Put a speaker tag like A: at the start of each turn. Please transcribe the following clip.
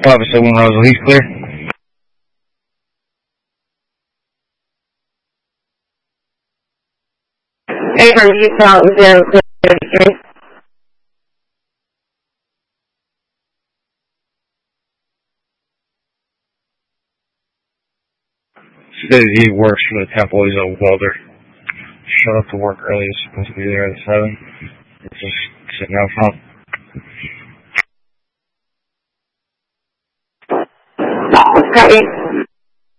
A: Officer 1 Rosal, he's clear.
B: Affirmative, you call 033.
A: Said he works for the temple, he's a welder. Showed up to work early, he's supposed to be there at 7. It's just sitting out front.
B: Copy.